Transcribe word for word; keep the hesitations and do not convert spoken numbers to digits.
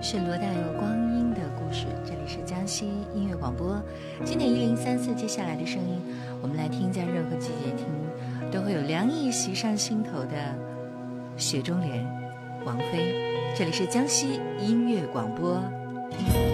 是罗大佑光阴的故事，这里是江西音乐广播，经典一零三四。接下来的声音，我们来听，在任何季节听都会有凉意袭上心头的《雪中莲》，王菲。这里是江西音乐广播。